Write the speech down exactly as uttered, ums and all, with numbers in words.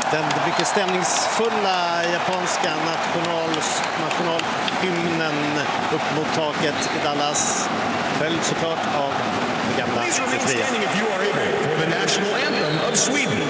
Den mycket stämningsfulla japanska national, nationalhymnen upp mot taket i Dallas, följd såklart av det gamla det fria.